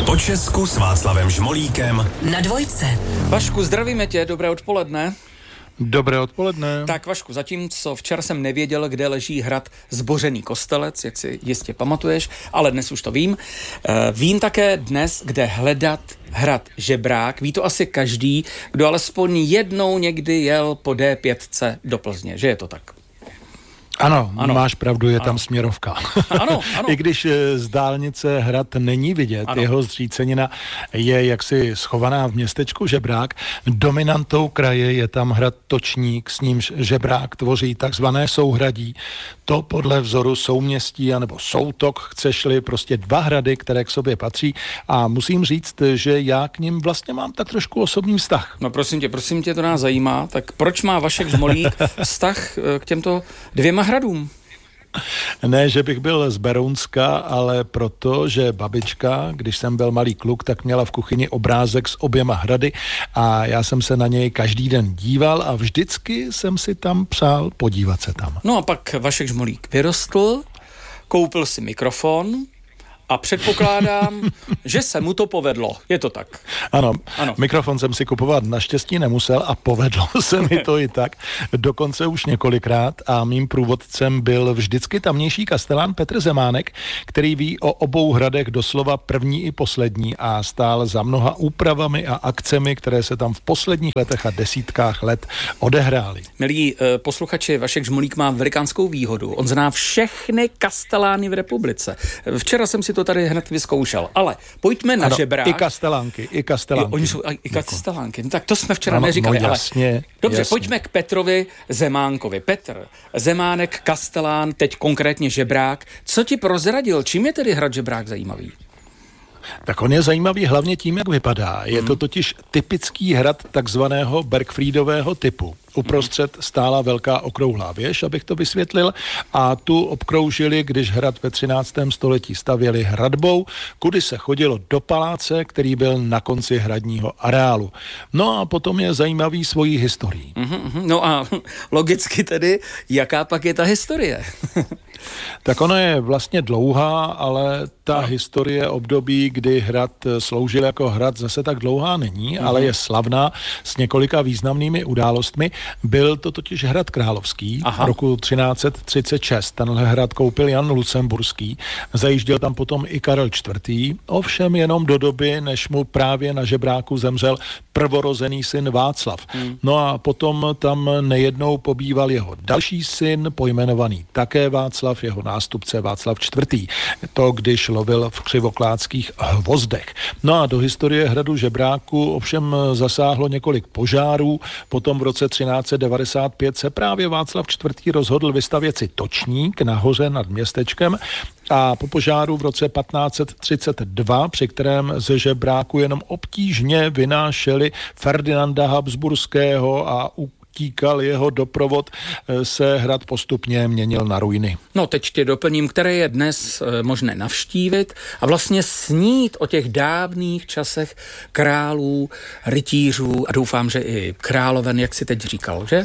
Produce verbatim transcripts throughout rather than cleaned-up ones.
Po Česku s Václavem Žmolíkem na Dvojce. Vašku, zdravíme tě, dobré odpoledne. Dobré odpoledne. Tak Vašku, zatímco včera jsem nevěděl, kde leží hrad Zbořený Kostelec, jak si jistě pamatuješ, ale dnes už to vím. E, vím také dnes, kde hledat hrad Žebrák. Ví to asi každý, kdo alespoň jednou někdy jel po D pět do Plzně, že je to tak? Ano, ano, máš pravdu, je ano. tam směrovka. Ano, ano. I když z dálnice hrad není vidět, ano. Jeho zřícenina je jaksi schovaná v městečku Žebrák. Dominantou kraje je tam hrad Točník, s nímž Žebrák tvoří takzvané souhradí. To podle vzoru souměstí anebo soutok, chceš-li, prostě dva hrady, které k sobě patří. A musím říct, že já k nim vlastně mám tak trošku osobní vztah. No prosím tě, prosím tě, to nás zajímá. Tak proč má Vašek Žmolík vztah k těmto dvěma hradům? Ne, že bych byl z Berounska, ale proto, že babička, když jsem byl malý kluk, tak měla v kuchyni obrázek s oběma hrady a já jsem se na něj každý den díval a vždycky jsem si tam přál podívat se tam. No a pak Vašek Žmolík vyrostl, koupil si mikrofon a předpokládám, že se mu to povedlo. Je to tak? Ano, ano. Mikrofon jsem si kupovat naštěstí nemusel a povedlo se mi to i tak. Dokonce už několikrát a mým průvodcem byl vždycky tamnější kastelán Petr Zemánek, který ví o obou hradech doslova první i poslední a stál za mnoha úpravami a akcemi, které se tam v posledních letech a desítkách let odehrály. Milí eh, posluchači, Vašek Žmolík má velikánskou výhodu. On zná všechny kastelány v republice. Včera jsem si to tady hned vyzkoušel, ale pojďme na ano, Žebrák. I kastelánky, i kastelánky. I, oni jsou i kastelánky. No, tak to jsme včera ano, neříkali, no, jasně, ale dobře, jasně. Pojďme k Petrovi Zemánkovi. Petr Zemánek, kastelán, teď konkrétně Žebrák. Co ti prozradil? Čím je tedy hrad Žebrák zajímavý? Tak on je zajímavý hlavně tím, jak vypadá. Je to totiž typický hrad takzvaného Bergfriedového typu. Uprostřed stála velká okrouhlá věž, abych to vysvětlil, a tu obkroužili, když hrad ve třináctém století stavěli hradbou, kudy se chodilo do paláce, který byl na konci hradního areálu. No a potom je zajímavý svojí historií. Mm-hmm, no a logicky tedy, jaká pak je ta historie? Tak ona je vlastně dlouhá, ale ta no. historie období, kdy hrad sloužil jako hrad, zase tak dlouhá není, mm-hmm. ale je slavná s několika významnými událostmi. Byl to totiž hrad královský. Aha. roku třináct set třicet šest. Tenhle hrad koupil Jan Lucemburský. Zajížděl tam potom i Karel čtvrtý. Ovšem jenom do doby, než mu právě na Žebráku zemřel prvorozený syn Václav. Hmm. No a potom tam nejednou pobýval jeho další syn, pojmenovaný také Václav, jeho nástupce Václav čtvrtý. To, když lovil v křivoklátských hvozdech. No a do historie hradu Žebráku ovšem zasáhlo několik požárů. Potom v roce třináct set devadesát pět se právě Václav čtvrtý rozhodl vystavět si točník nahoře nad městečkem a po požáru v roce patnáct set třicet dva, při kterém ze Žebráku jenom obtížně vynášeli Ferdinanda Habsburského a utíkal jeho doprovod, se hrad postupně měnil na ruiny. No teď tě doplním, které je dnes e, možné navštívit a vlastně snít o těch dávných časech králů, rytířů a doufám, že i královen, jak si teď říkal, že?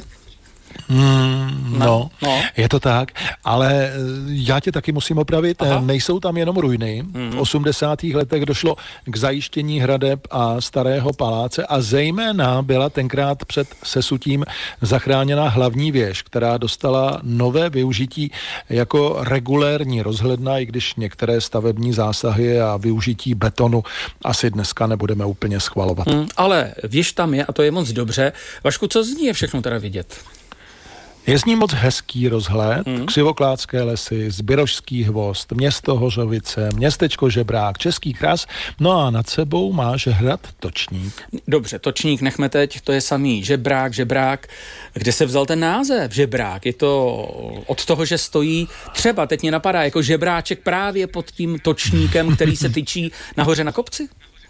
Mm, no, no, no, je to tak, ale já tě taky musím opravit, Aha. nejsou tam jenom ruiny. Mm. V osmdesátých letech došlo k zajištění hradeb a starého paláce a zejména byla tenkrát před sesutím zachráněna hlavní věž, která dostala nové využití jako regulérní rozhledna, i když některé stavební zásahy a využití betonu asi dneska nebudeme úplně schvalovat. Mm, ale věž tam je a to je moc dobře. Vašku, co z ní je všechno teda vidět? Je z ní moc hezký rozhled, mm. Křivoklátské lesy, Zbirožský hvozd, město Hořovice, městečko Žebrák, Český kras, no a nad sebou máš hrad Točník. Dobře, Točník nechme teď, to je samý Žebrák, Žebrák. Kde se vzal ten název Žebrák? Je to od toho, že stojí třeba, teď mě napadá, jako žebráček právě pod tím točníkem, který se tyčí nahoře na kopci?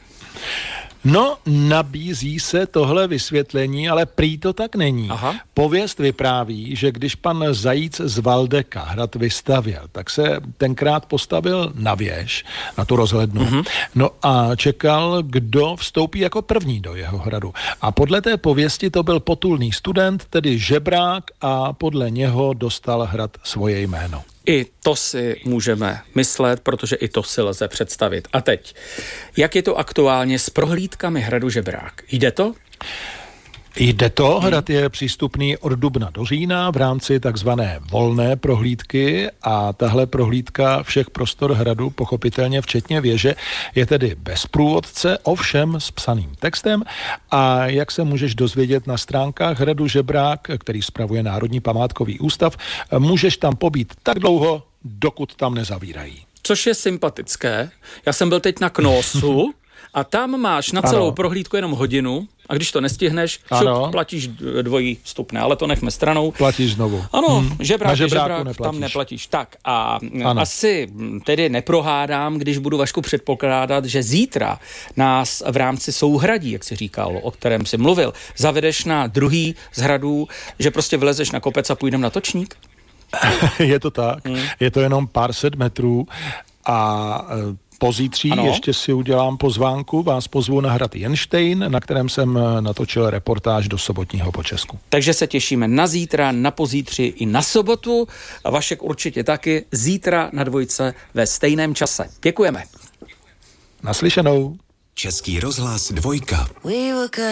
No, nabízí se tohle vysvětlení, ale prý to tak není. Aha. Pověst vypráví, že když pan Zajíc z Valdeka hrad vystavěl, tak se tenkrát postavil na věž, na tu rozhlednu. Mm-hmm. No a čekal, kdo vstoupí jako první do jeho hradu. A podle té pověsti to byl potulný student, tedy žebrák, a podle něho dostal hrad svoje jméno. I to si můžeme myslet, protože i to si lze představit. A teď, jak je to aktuálně s prohlídkami hradu Žebrák? Jde to? Jde to, hrad je přístupný od dubna do října v rámci takzvané volné prohlídky a tahle prohlídka všech prostor hradu, pochopitelně včetně věže, je tedy bez průvodce, ovšem s psaným textem a jak se můžeš dozvědět na stránkách hradu Žebrák, který spravuje Národní památkový ústav, můžeš tam pobít tak dlouho, dokud tam nezavírají. Což je sympatické. Já jsem byl teď na Knosu a tam máš na celou ano. prohlídku jenom hodinu a když to nestihneš, šup, platíš dvojí vstupné, ale to nechme stranou. Platíš znovu. Ano, hmm. žebrák, žebráku žebrák neplatíš. tam neplatíš. Tak a ano. asi tedy neprohádám, když budu, Vašku, předpokládat, že zítra nás v rámci souhradí, jak jsi říkal, o kterém jsi mluvil, zavedeš na druhý z hradů, že prostě vylezeš na kopec a půjdem na Točník? Je to tak. Hmm. Je to jenom pár set metrů a pozítří ano. ještě si udělám pozvánku, vás pozvu na hrad Jenštejn, na kterém jsem natočil reportáž do sobotního počesku. Takže se těšíme na zítra, na pozítří i na sobotu. A Vašek určitě taky zítra na dvojce ve stejném čase. Děkujeme. Naslyšenou. Český rozhlas dvojka.